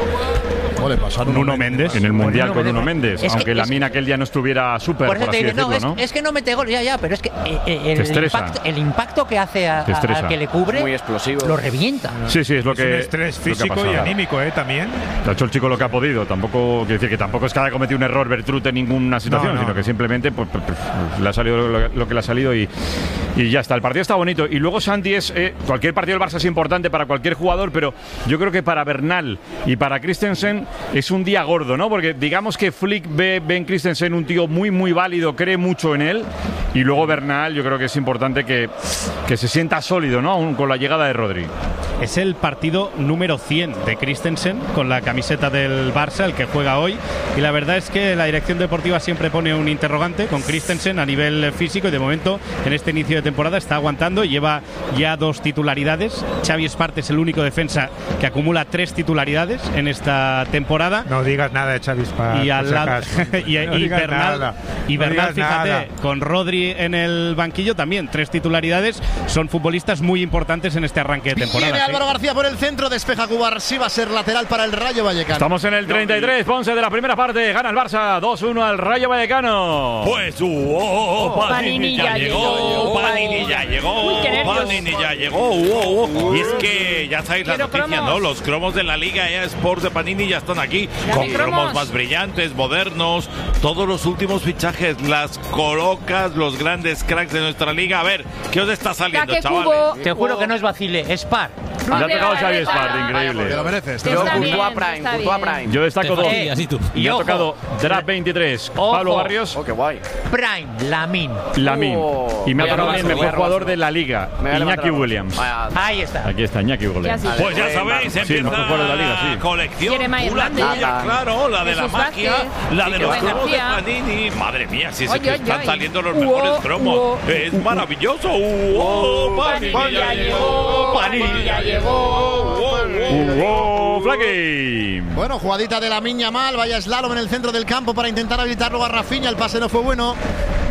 ¿Cómo le pasó a Nuno, Nuno Méndez? En el Mundial con Nuno Méndez, es aunque que, Lamine aquel día no estuviera súper, por, por así digo, decirlo, no, es, ¿no? Es que no mete gol, ya, ya, pero es que eh, el, impacto, el impacto que hace a, a, a que le cubre, muy explosivo, lo revienta. Sí, sí, es lo es que... un estrés físico y anímico, ¿eh? También. Ha hecho el chico lo que ha podido, tampoco, quiere decir que tampoco es que haya cometido un error Bertrud en ninguna situación, no, no. sino que simplemente pues, pues, pues, le ha salido lo, lo que le ha salido y, y ya está. El partido está bonito. Y luego, Santi, es eh, cualquier partido del Barça es importante para cualquier jugador, pero yo creo que para Bernal y para Christensen es un día gordo, ¿no? Porque digamos que Flick ve, ve en Christensen un tío muy, muy válido, cree mucho en él, y luego Bernal yo creo que es importante que, que se sienta sólido, ¿no? Aún con la llegada de Rodri. Es el partido número cien de Christensen con la camiseta del Barça, el que juega hoy, y la verdad es que la dirección deportiva siempre pone un interrogante con Christensen a nivel físico, y de momento en este inicio de temporada está aguantando, lleva ya dos titularidades. Xavi Espart es el único defensa que acumula tres titularidades en esta temporada. No digas nada de Xavi Espart. Y al lado y, no y Bernal, nada. y Bernal no fíjate, nada. con Rodri en el banquillo también tres titularidades. Son futbolistas muy importantes en este arranque de temporada. Viene Álvaro García por el centro, despeja Cubar, sí va a ser lateral para el Rayo Vallecano. Estamos en el treinta y tres, Ponce de la primera parte, gana el Barça dos uno al Rayo Vallecano. Pues uh, oh, oh, Panini ya llegó, Panini ya llegó, Panini ya llegó. Uh, uh, y es que ya sabéis la noticia, ¿no? Los cromos de la Liga E A Sports de Panini ya están aquí, con cromos más brillantes, modernos, todos los últimos fichajes, las colocas, los grandes cracks de nuestra liga. A ver, ¿qué os está saliendo, chavales? Te juro que no es vacile, es par. Ya ha pegado Xavi Espart, increíble. Te lo mereces. Yo, Courtois Prime, Courtois Prime. Yo destaco dos. Eh, así tú. Y me ha tocado Draft veintitrés, Ojo. Pablo Barrios. Oh, qué guay. Prime, Lamine. Lamine. Oh, y me ha voy a tocado el robárselo, voy mejor a jugador robárselo. de la liga, Me voy a Iñaki levantar Williams. Vaya. Ahí está. Aquí está, Iñaki Williams. Ya sí. Pues ya sabéis, Sí, el mejor empieza jugador de la liga, sí. la colección Jeremiah pura Hernández. tuya, claro, la de la Jesús magia, Vázquez. la de Sí, los que cromos de García. Panini. Madre mía, si es Oye, que oye, están oye. saliendo los Uo, mejores cromos. uo. Es maravilloso. Uo, Panini ya llegó, Panini ya llegó. ¡Hugo Flaky! Bueno, jugadita de Lamine Yamal, vaya slalom en el centro del campo para intentar habilitar luego a Rafinha, el pase no fue bueno.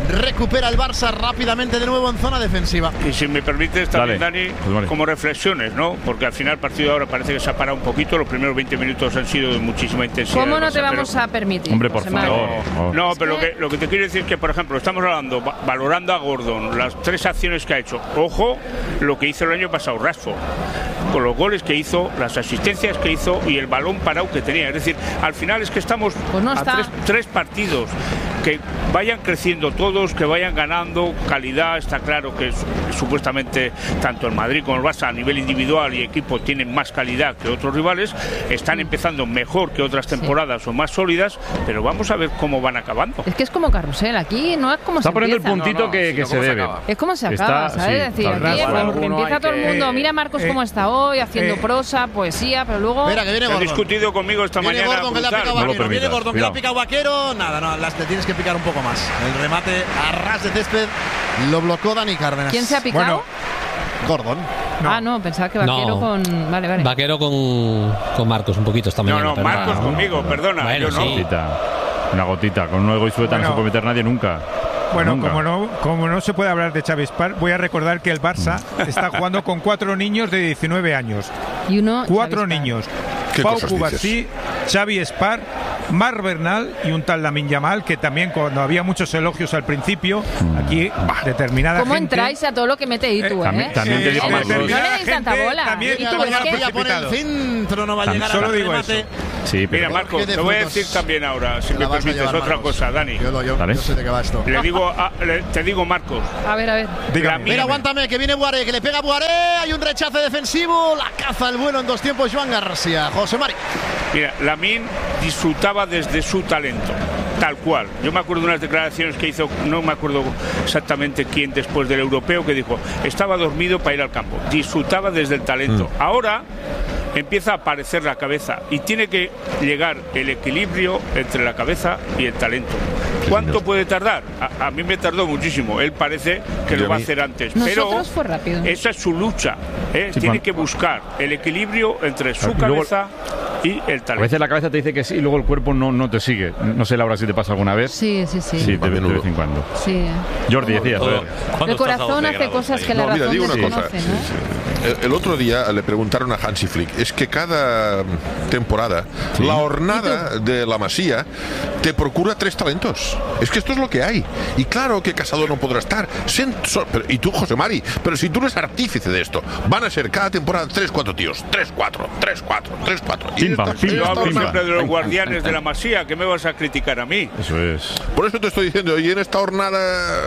recupera el Barça rápidamente de nuevo en zona defensiva. Y si me permites también, Dale, Dani, pues vale. como reflexiones, ¿no? Porque al final el partido ahora parece que se ha parado un poquito. Los primeros veinte minutos han sido de muchísima intensidad. ¿Cómo no Barça, te vamos pero... a permitir? Hombre, por José Mari? favor. No, no, pero lo que, lo que te quiero decir es que, por ejemplo, estamos hablando, va- valorando a Gordon, las tres acciones que ha hecho. Ojo, lo que hizo el año pasado Rashford, con los goles que hizo, las asistencias que hizo y el balón parado que tenía. Es decir, al final es que estamos Pues no a está. tres, tres partidos. Que vayan creciendo todos, que vayan ganando calidad. Está claro que es, supuestamente tanto el Madrid como el Barça a nivel individual y equipo tienen más calidad que otros rivales. Están empezando mejor que otras temporadas o más sólidas, pero vamos a ver cómo van acabando. Es que es como carrusel, aquí no es como Está se poniendo el empieza. puntito que, que se debe. Es como se Está- acaba, ¿sabes? sí, Es decir, tal aquí cual. em- Alguno empieza hay todo el que- mundo, mira Marcos eh, cómo está hoy, haciendo eh, prosa, poesía, pero luego... Espera, que viene Se ha Gordon. discutido conmigo esta Viene mañana. Gordon que le ha brutal. picado No lo Vaquero. Viene permitas, Gordon que le ha cuidado. picado Vaquero. Nada, no, las te tienes que picar un poco más. El remate a ras de césped lo bloqueó Dani Cárdenas. ¿Quién se ha picado? Bueno, Gordon. Ah, no, pensaba que Vaquero No. con... Vale, vale. Vaquero con, con Marcos un poquito esta No, mañana. no, pero Marcos no. conmigo, perdona. Bueno, yo no. sí. Gotita. Una gotita. Con un Ego Sueta no Bueno. se puede meter nadie nunca. Bueno, Nunca. como no, como no se puede hablar de Xavi Spar, voy a recordar que el Barça está jugando con cuatro niños de diecinueve años. Y uno... Cuatro Xavi Spar. niños. ¿Qué Pau cosas Cubarsí, Xavi Spar, Marc Bernal y un tal Lamine Yamal, que también cuando había muchos elogios al principio, aquí determinada ¿Cómo gente... entráis a todo lo que mete Itu, eh? También, también te Eh, digo eh, más. No determinada le deis tanta gente bola. También Y Mira, tú, es Jorge que- Villa por el precipitado. centro, no va a Tan- llegar Solo al digo remate. eso. Sí, pero Mira, Marcos, de te voy a frutos. decir también ahora, si La me vas a permites, llevar, otra Marcos. cosa, Dani. Yo, lo- yo- ¿Vale? yo sé de qué va esto. Le digo, a- le- te digo, Marcos, A ver, a ver. Dígame. Lamine- Mira, aguántame, que viene Buaré, que le pega a Buaré. Hay un rechace defensivo. La caza el bueno en dos tiempos, Joan García. José Mari. mira, Lamine disfrutaba desde su talento, tal cual. Yo me acuerdo de unas declaraciones que hizo, no me acuerdo exactamente quién después del europeo, que dijo, estaba dormido para ir al campo. Disfrutaba desde el talento. Ahora empieza a aparecer la cabeza y tiene que llegar el equilibrio entre la cabeza y el talento. ¿Cuánto puede tardar? A, a mí me tardó muchísimo. Él parece que Y lo a va a mí- hacer antes. Nosotros Pero fue rápido. esa es su lucha. ¿eh? Sí, Tiene cuando- que buscar el equilibrio entre su Y luego- cabeza y el A talento. veces la cabeza te dice que sí y luego el cuerpo no, no te sigue. No sé, Laura, si te pasa alguna vez. Sí, sí, sí. Sí, de, A de menudo. vez en cuando. Sí. Jordi, decías. a ver. El corazón hace cosas que la No, mira, razón digo una cosa. desconoce, ¿no? El, el otro día le preguntaron a Hansi Flick, es que cada temporada la hornada de la Masía te procura tres talentos. Es que esto es lo que hay. Y claro que Casado no podrá estar. Sen- so- pero- y tú, José Mari, pero si tú eres artífice de esto, van a ser cada temporada tres, cuatro tíos. Tres, cuatro, tres, cuatro, tres, cuatro. Y Pim, pam, esta- pim, Yo esta hablo hornada- siempre de los guardianes de la Masía, que me vas a criticar a mí. Eso es. Por eso te estoy diciendo, y en esta hornada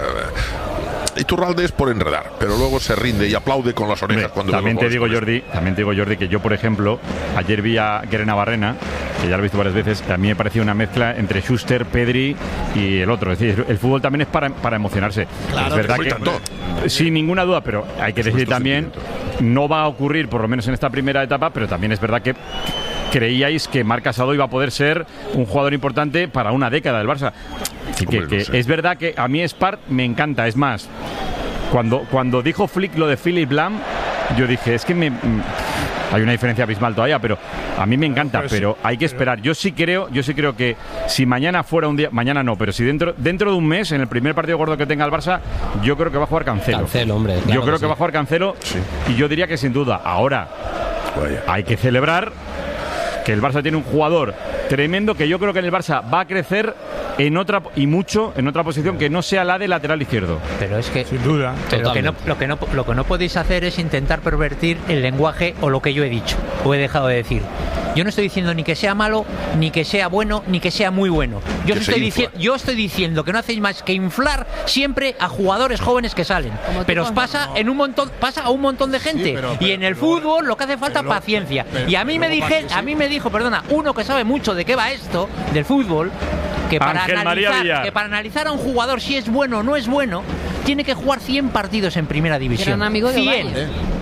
Iturralde es por enredar, pero luego se rinde y aplaude con las orejas Hombre, cuando ve también los te goles digo, con Jordi, también te digo, Jordi, que yo, por ejemplo, ayer vi a Guerena Barrena, que ya lo he visto varias veces, que a mí me parecía una mezcla entre Schuster, Pedri y el otro. Es decir, el fútbol también es para, para emocionarse. Claro, es verdad que que, soy tanto. sin ninguna duda, pero hay que Es decir vuestro también, no va a ocurrir, por lo menos en esta primera etapa, pero también es verdad que creíais que Marc Casado iba a poder ser un jugador importante para una década del Barça. Así que, Hombre, no que sé. es verdad que a mí Spar me encanta, es más, cuando, cuando dijo Flick lo de Philip Lam, yo dije, es que me, mm, hay una diferencia abismal todavía, pero a mí me encanta, Pero sí, pero hay que esperar. Yo sí creo, yo sí creo que si mañana fuera un día, mañana no, pero si dentro dentro de un mes, en el primer partido gordo que tenga el Barça, yo creo que va a jugar Cancelo. Cancelo, hombre, claro yo creo que que, sí. va a jugar Cancelo y yo diría que sin duda. Ahora Vaya. hay que celebrar que el Barça tiene un jugador tremendo que yo creo que en el Barça va a crecer en otra y mucho en otra posición que no sea la de lateral izquierdo. Pero es que Sin duda. Pero lo que, no, lo, que no, lo que no podéis hacer es intentar pervertir el lenguaje o lo que yo he dicho o he dejado de decir. Yo no estoy diciendo ni que sea malo, ni que sea bueno, ni que sea muy bueno. Yo, Que os se estoy, infla. dici- yo estoy diciendo que no hacéis más que inflar siempre a jugadores jóvenes que salen. Como tú Pero os con- pasa en un montón, pasa a un montón de gente. Sí, pero- y pero- en el pero luego- fútbol lo que hace falta es pero- paciencia. pero- y a mí pero me luego dije, paciencia. a mí me dijo, perdona, uno que sabe mucho de qué va esto del fútbol, que para, Ángel María analizar, Villar. que para analizar a un jugador si es bueno o no es bueno, tiene que jugar cien partidos en primera división. Gran amigo de cien. Ovalle.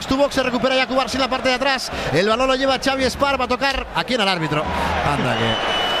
box to box, se recupera Jakub Barsi en la parte de atrás. El balón lo lleva Xavi Espar, va a tocar aquí en el árbitro. Anda que...